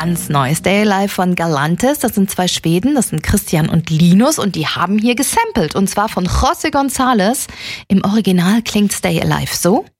ganz neu. Stay Alive von Galantis. Das sind 2 Schweden, das sind Christian und Linus und die haben hier gesampelt. Und zwar von José González. Im Original klingt Stay Alive so.